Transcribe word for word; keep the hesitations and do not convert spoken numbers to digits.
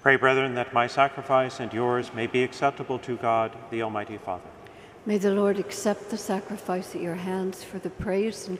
Pray, brethren, that my sacrifice and yours may be acceptable to God, the Almighty Father. May the Lord accept the sacrifice at your hands for the praise and